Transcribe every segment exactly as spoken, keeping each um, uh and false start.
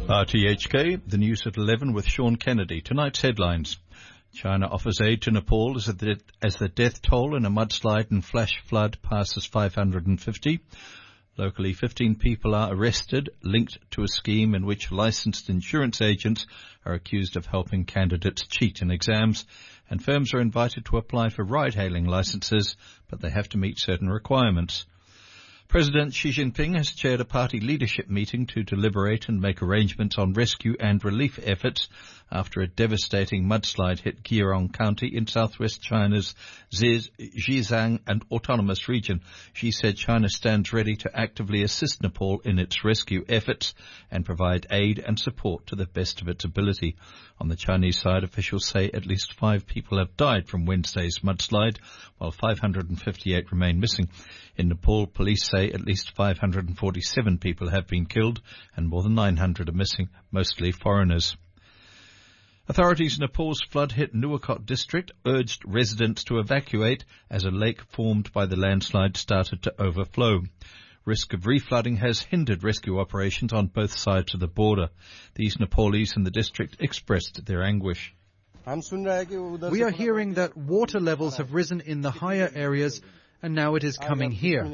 R T H K, the news at eleven with Sean Kennedy. Tonight's headlines. China offers aid to Nepal as the, as the death toll in a mudslide and flash flood passes five hundred fifty. Locally, fifteen people are arrested, linked to a scheme in which licensed insurance agents are accused of helping candidates cheat in exams, and firms are invited to apply for ride-hailing licenses, but they have to meet certain requirements. President Xi Jinping has chaired a party leadership meeting to deliberate and make arrangements on rescue and relief efforts after a devastating mudslide hit Guiyang County in southwest China's Xizang and autonomous region. Xi said China stands ready to actively assist Nepal in its rescue efforts and provide aid and support to the best of its ability. On the Chinese side, officials say at least five people have died from Wednesday's mudslide, while five hundred fifty-eight remain missing. In Nepal, police say at least five hundred forty-seven people have been killed and more than nine hundred are missing, mostly foreigners. Authorities in Nepal's flood-hit Nuwakot district urged residents to evacuate as a lake formed by the landslide started to overflow. Risk of reflooding has hindered rescue operations on both sides of the border. These Nepalese in the district expressed their anguish. We are hearing that water levels have risen in the higher areas, and now it is coming here.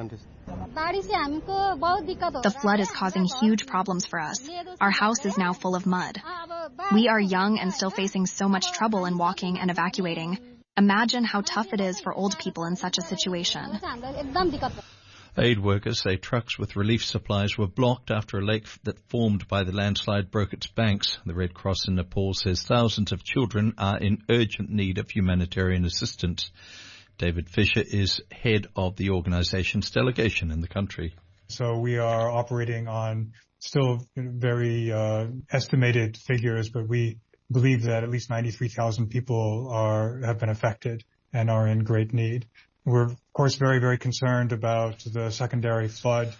The flood is causing huge problems for us. Our house is now full of mud. We are young and still facing so much trouble in walking and evacuating. Imagine how tough it is for old people in such a situation. Aid workers say trucks with relief supplies were blocked after a lake that formed by the landslide broke its banks. The Red Cross in Nepal says thousands of children are in urgent need of humanitarian assistance. David Fisher is head of the organization's delegation in the country. So we are operating on still very uh, estimated figures, but we believe that at least ninety-three thousand people are have been affected and are in great need. We're, of course, very, very concerned about the secondary flood.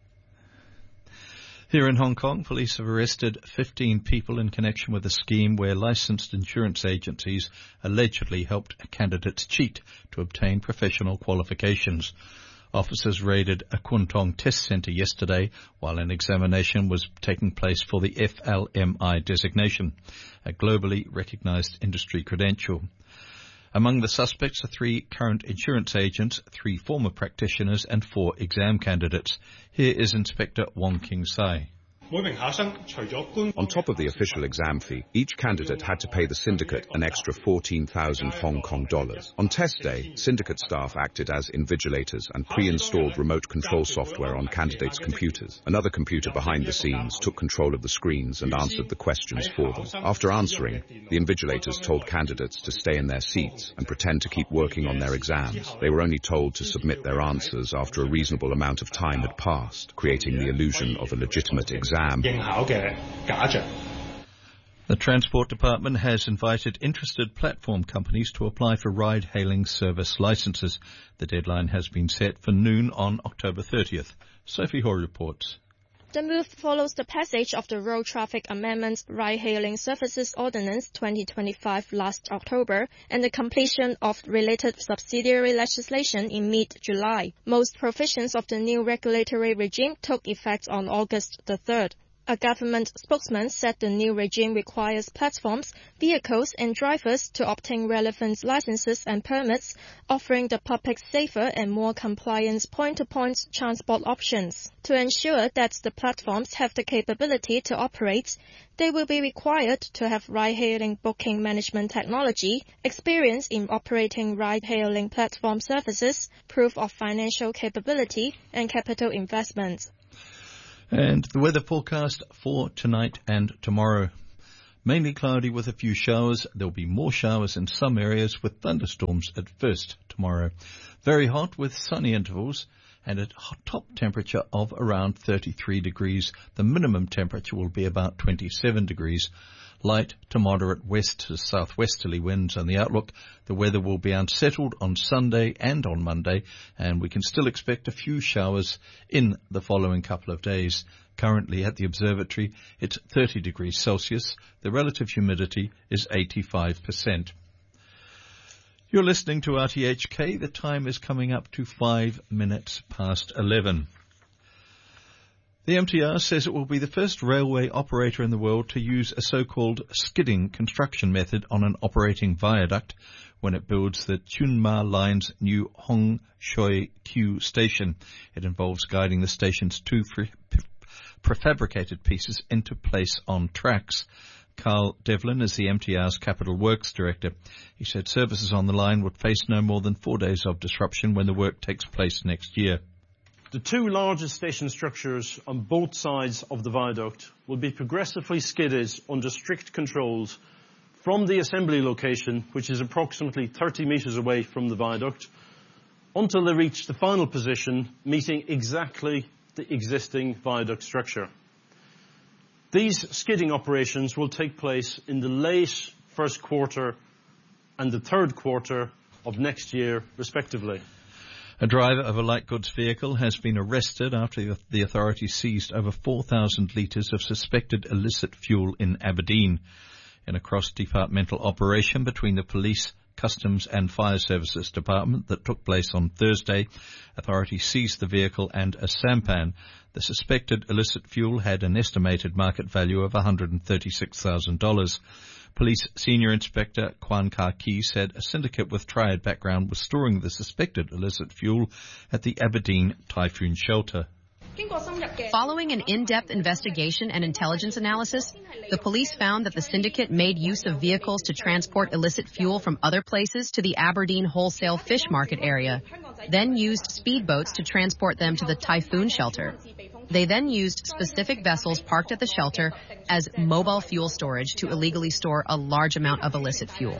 Here in Hong Kong, police have arrested fifteen people in connection with a scheme where licensed insurance agencies allegedly helped candidates cheat to obtain professional qualifications. Officers raided a Kwun Tong test centre yesterday while an examination was taking place for the F L M I designation, a globally recognised industry credential. Among the suspects are three current insurance agents, three former practitioners and four exam candidates. Here is Inspector Wong King Sai. On top of the official exam fee, each candidate had to pay the syndicate an extra fourteen thousand Hong Kong dollars. On test day, syndicate staff acted as invigilators and pre-installed remote control software on candidates' computers. Another computer behind the scenes took control of the screens and answered the questions for them. After answering, the invigilators told candidates to stay in their seats and pretend to keep working on their exams. They were only told to submit their answers after a reasonable amount of time had passed, creating the illusion of a legitimate exam. The Transport Department has invited interested platform companies to apply for ride-hailing service licenses. The deadline has been set for noon on October thirtieth. Sophie Ho reports. The move follows the passage of the Road Traffic Amendments Ride-Hailing Services Ordinance twenty twenty-five last October and the completion of related subsidiary legislation in mid-July. Most provisions of the new regulatory regime took effect on August the third. A government spokesman said the new regime requires platforms, vehicles and drivers to obtain relevant licenses and permits, offering the public safer and more compliant point-to-point transport options. To ensure that the platforms have the capability to operate, they will be required to have ride-hailing booking management technology, experience in operating ride-hailing platform services, proof of financial capability, and capital investment. And the weather forecast for tonight and tomorrow. Mainly cloudy with a few showers. There'll be more showers in some areas with thunderstorms at first tomorrow. Very hot with sunny intervals and a top temperature of around thirty-three degrees. The minimum temperature will be about twenty-seven degrees. Light to moderate west to southwesterly winds on the outlook. The weather will be unsettled on Sunday and on Monday, and we can still expect a few showers in the following couple of days. Currently at the observatory, it's thirty degrees Celsius. The relative humidity is eighty-five percent. You're listening to R T H K. The time is coming up to five minutes past eleven. The M T R says it will be the first railway operator in the world to use a so-called skidding construction method on an operating viaduct when it builds the Chunma Line's new Hong Shui Q station. It involves guiding the station's two pre- prefabricated pieces into place on tracks. Carl Devlin is the M T R's Capital Works Director. He said services on the line would face no more than four days of disruption when the work takes place next year. The two largest station structures on both sides of the viaduct will be progressively skidded under strict controls from the assembly location, which is approximately thirty metres away from the viaduct, until they reach the final position, meeting exactly the existing viaduct structure. These skidding operations will take place in the late first quarter and the third quarter of next year, respectively. A driver of a light goods vehicle has been arrested after the authorities seized over four thousand litres of suspected illicit fuel in Aberdeen. In a cross-departmental operation between the police, customs and fire services department that took place on Thursday, authorities seized the vehicle and a sampan. The suspected illicit fuel had an estimated market value of one hundred thirty-six thousand dollars. Police Senior Inspector Kwan Ka-ki said a syndicate with triad background was storing the suspected illicit fuel at the Aberdeen Typhoon Shelter. Following an in-depth investigation and intelligence analysis, the police found that the syndicate made use of vehicles to transport illicit fuel from other places to the Aberdeen wholesale fish market area, then used speedboats to transport them to the Typhoon Shelter. They then used specific vessels parked at the shelter as mobile fuel storage to illegally store a large amount of illicit fuel.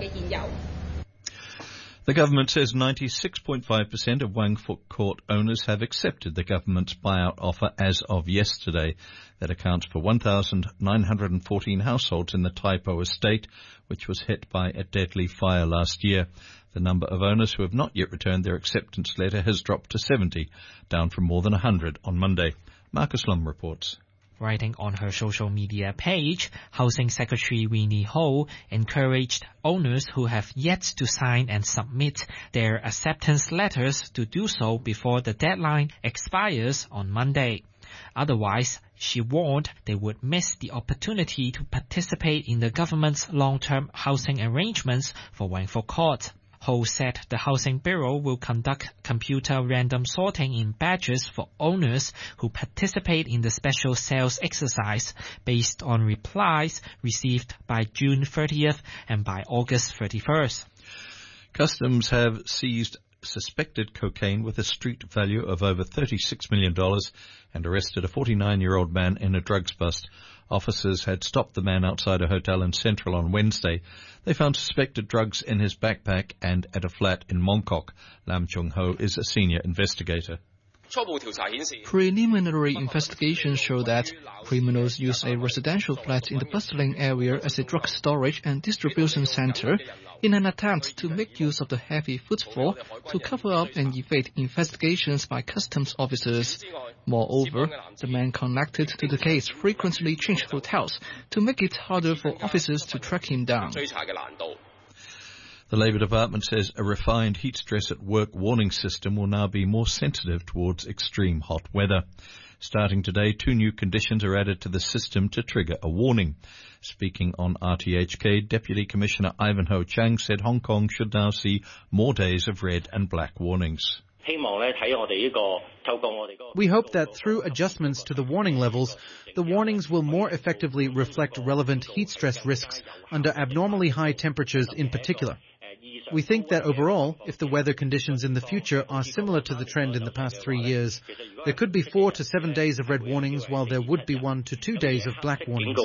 The government says ninety-six point five percent of Wang Fuk Court owners have accepted the government's buyout offer as of yesterday. That accounts for one thousand nine hundred fourteen households in the Tai Po estate, which was hit by a deadly fire last year. The number of owners who have not yet returned their acceptance letter has dropped to seventy, down from more than one hundred on Monday. Marcus Lum reports. Writing on her social media page, Housing Secretary Winnie Ho encouraged owners who have yet to sign and submit their acceptance letters to do so before the deadline expires on Monday. Otherwise, she warned they would miss the opportunity to participate in the government's long-term housing arrangements for Wang Fuk Court. Ho said the Housing Bureau will conduct computer random sorting in batches for owners who participate in the special sales exercise based on replies received by June thirtieth and by August thirty-first. Customs have seized suspected cocaine with a street value of over thirty-six million dollars and arrested a forty-nine-year-old man in a drugs bust. Officers had stopped the man outside a hotel in Central on Wednesday. They found suspected drugs in his backpack and at a flat in Mongkok. Lam Chung-ho is a senior investigator. Preliminary investigations show that criminals used a residential flat in the bustling area as a drug storage and distribution center in an attempt to make use of the heavy footfall to cover up and evade investigations by customs officers. Moreover, the man connected to the case frequently changed hotels to make it harder for officers to track him down. The Labour Department says a refined heat stress at work warning system will now be more sensitive towards extreme hot weather. Starting today, two new conditions are added to the system to trigger a warning. Speaking on R T H K, Deputy Commissioner Ivanhoe Chang said Hong Kong should now see more days of red and black warnings. We hope that through adjustments to the warning levels, the warnings will more effectively reflect relevant heat stress risks under abnormally high temperatures in particular. We think that overall, if the weather conditions in the future are similar to the trend in the past three years, there could be four to seven days of red warnings while there would be one to two days of black warnings.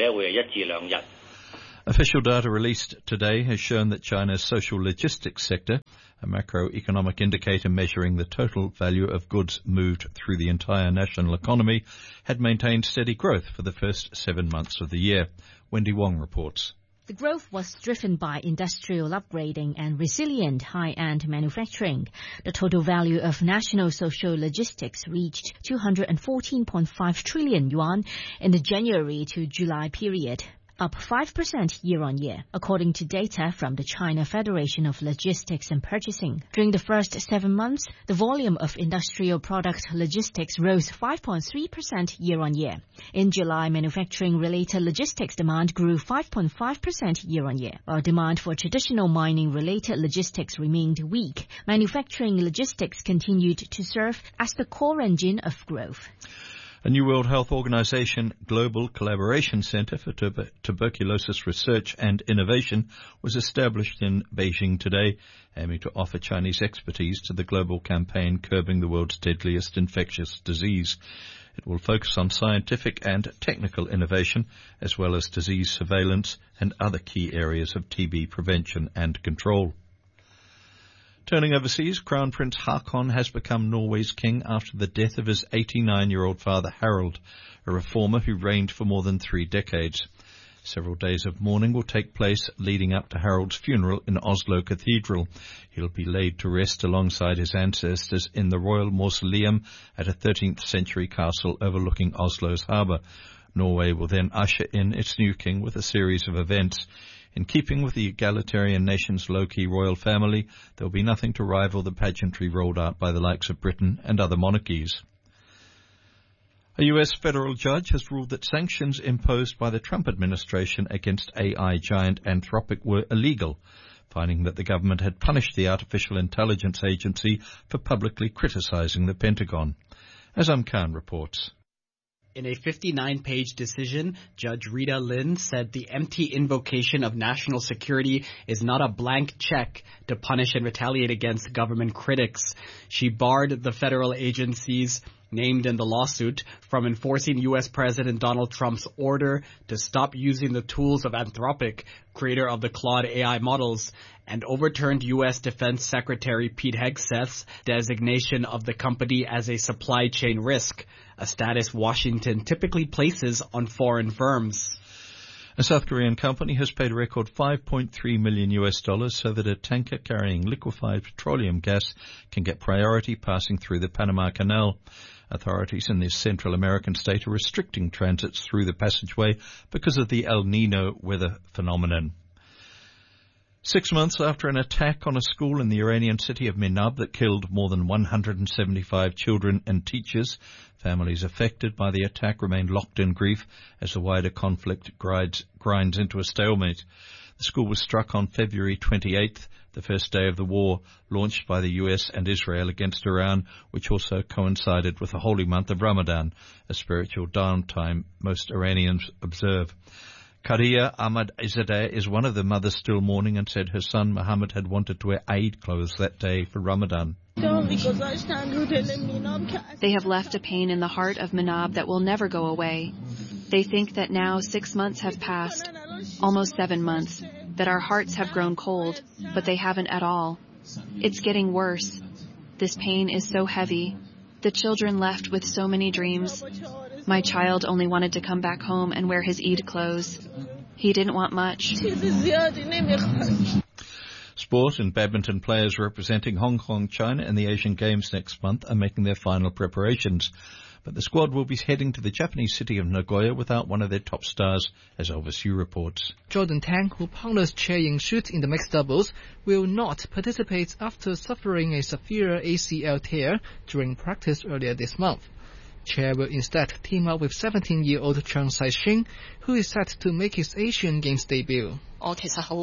Official data released today has shown that China's social logistics sector, a macroeconomic indicator measuring the total value of goods moved through the entire national economy, had maintained steady growth for the first seven months of the year. Wendy Wong reports. The growth was driven by industrial upgrading and resilient high-end manufacturing. The total value of national social logistics reached two hundred fourteen point five trillion yuan in the January to July period, up five percent year-on-year, according to data from the China Federation of Logistics and Purchasing. During the first seven months, the volume of industrial product logistics rose five point three percent year-on-year. In July, manufacturing-related logistics demand grew five point five percent year-on-year, while demand for traditional mining-related logistics remained weak. Manufacturing logistics continued to serve as the core engine of growth. A new World Health Organization Global Collaboration Center for Tuber- Tuberculosis Research and Innovation was established in Beijing today, aiming to offer Chinese expertise to the global campaign curbing the world's deadliest infectious disease. It will focus on scientific and technical innovation, as well as disease surveillance and other key areas of T B prevention and control. Turning overseas, Crown Prince Haakon has become Norway's king after the death of his eighty-nine-year-old father Harald, a reformer who reigned for more than three decades. Several days of mourning will take place leading up to Harald's funeral in Oslo Cathedral. He'll be laid to rest alongside his ancestors in the Royal Mausoleum at a thirteenth century castle overlooking Oslo's harbour. Norway will then usher in its new king with a series of events. In keeping with the egalitarian nation's low-key royal family, there will be nothing to rival the pageantry rolled out by the likes of Britain and other monarchies. A U S federal judge has ruled that sanctions imposed by the Trump administration against A I giant Anthropic were illegal, finding that the government had punished the artificial intelligence agency for publicly criticizing the Pentagon. Azam Khan reports. In a fifty-nine page decision, Judge Rita Lynn said the empty invocation of national security is not a blank check to punish and retaliate against government critics. She barred the federal agencies named in the lawsuit from enforcing U S President Donald Trump's order to stop using the tools of Anthropic, creator of the Claude A I models, and overturned U S Defense Secretary Pete Hegseth's designation of the company as a supply chain risk, a status Washington typically places on foreign firms. A South Korean company has paid a record five point three million U S dollars so that a tanker carrying liquefied petroleum gas can get priority passing through the Panama Canal. Authorities in this Central American state are restricting transits through the passageway because of the El Nino weather phenomenon. Six months after an attack on a school in the Iranian city of Minab that killed more than one hundred seventy-five children and teachers, families affected by the attack remain locked in grief as the wider conflict grinds, grinds into a stalemate. The school was struck on February twenty-eighth, the first day of the war, launched by the U S and Israel against Iran, which also coincided with the holy month of Ramadan, a spiritual downtime most Iranians observe. Kariya Ahmadzadeh is one of the mothers still mourning and said her son Muhammad had wanted to wear Eid clothes that day for Ramadan. They have left a pain in the heart of Minab that will never go away. They think that now six months have passed, almost seven months, that our hearts have grown cold, but they haven't at all. It's getting worse. This pain is so heavy. The children left with so many dreams. My child only wanted to come back home and wear his Eid clothes. He didn't want much. Sport and badminton players representing Hong Kong, China in the Asian Games next month are making their final preparations. But the squad will be heading to the Japanese city of Nagoya without one of their top stars, as Elvis Yu reports. Jordan Tang, who partners Che Ying-shut in the mixed doubles, will not participate after suffering a severe A C L tear during practice earlier this month. Che will instead team up with seventeen-year-old Chang Sai-shing, who is set to make his Asian Games debut. I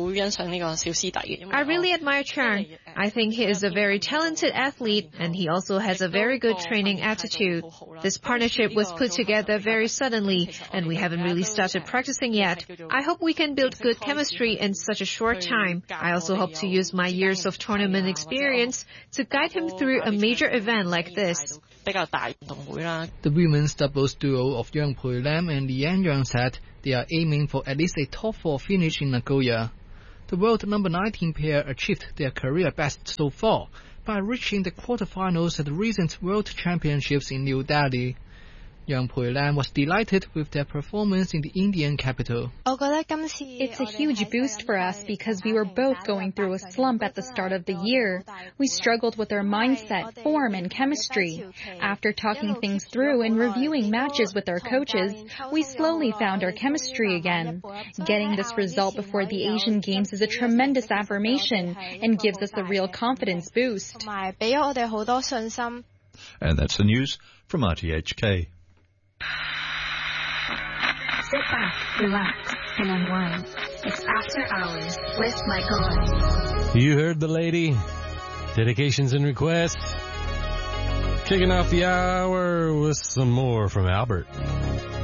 really admire Chang. I think he is a very talented athlete and he also has a very good training attitude. This partnership was put together very suddenly and we haven't really started practicing yet. I hope we can build good chemistry in such a short time. I also hope to use my years of tournament experience to guide him through a major event like this. The women's doubles duo of Yang Pui Lam and Lian Yang said they are aiming for at least a top four finish in Nagoya. The world number nineteen pair achieved their career best so far by reaching the quarterfinals at the recent World Championships in New Delhi. Young Pui Lam was delighted with their performance in the Indian capital. It's a huge boost for us because we were both going through a slump at the start of the year. We struggled with our mindset, form, and chemistry. After talking things through and reviewing matches with our coaches, we slowly found our chemistry again. Getting this result before the Asian Games is a tremendous affirmation and gives us a real confidence boost. And that's the news from R T H K. Sit back, relax, and unwind. It's After Hours with Michael Lang. You heard the lady. Dedications and requests. Kicking off the hour with some more from Albert.